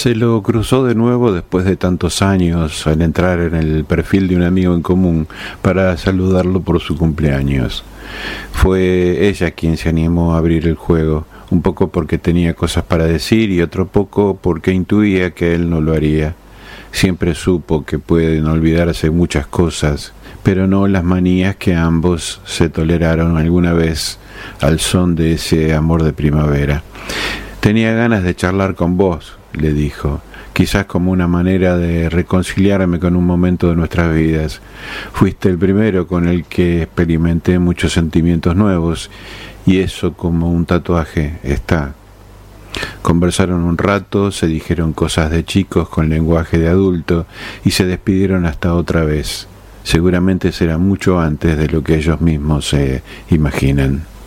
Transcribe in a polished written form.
Se lo cruzó de nuevo después de tantos años al entrar en el perfil de un amigo en común para saludarlo por su cumpleaños. Fue ella quien se animó a abrir el juego, un poco porque tenía cosas para decir y otro poco porque intuía que él no lo haría. Siempre supo que pueden olvidarse muchas cosas, pero no las manías que ambos se toleraron alguna vez al son de ese amor de primavera. Tenía ganas de charlar con vos, le dijo, quizás como una manera de reconciliarme con un momento de nuestras vidas. Fuiste el primero con el que experimenté muchos sentimientos nuevos, y eso como un tatuaje está. Conversaron un rato, se dijeron cosas de chicos con lenguaje de adulto, y se despidieron hasta otra vez. Seguramente será mucho antes de lo que ellos mismos se imaginan.